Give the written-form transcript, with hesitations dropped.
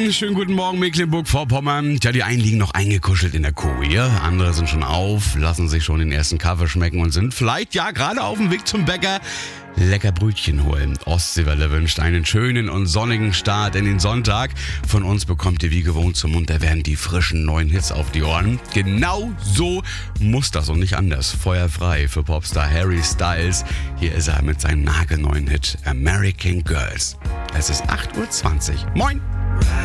Schönen guten Morgen, Mecklenburg-Vorpommern. Ja, die einen liegen noch eingekuschelt in der Koje, andere sind schon auf, lassen sich schon den ersten Kaffee schmecken und sind vielleicht ja gerade auf dem Weg zum Bäcker lecker Brötchen holen. Ostseewelle wünscht einen schönen und sonnigen Start in den Sonntag. Von uns bekommt ihr wie gewohnt zum Mund, da werden die frischen neuen Hits auf die Ohren. Genau so muss das und nicht anders. Feuerfrei für Popstar Harry Styles. Hier ist er mit seinem nagelneuen Hit American Girls. Es ist 8:20 Uhr. Moin!